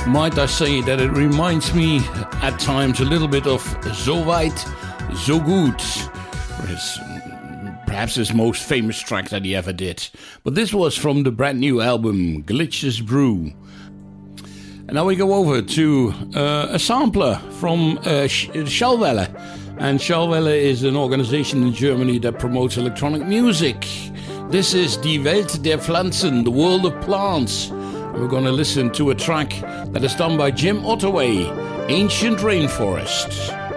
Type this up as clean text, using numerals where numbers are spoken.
Might I say that it reminds me at times a little bit of So Weit, So Gut, perhaps his most famous track that he ever did. But this was from the brand new album Glitches Brew. And now we go over to a sampler from Schallwelle. And Schallwelle is an organization in Germany that promotes electronic music. This is Die Welt der Pflanzen, the world of plants. We're going to listen to a track that is done by Jim Ottaway, Ancient Rainforest.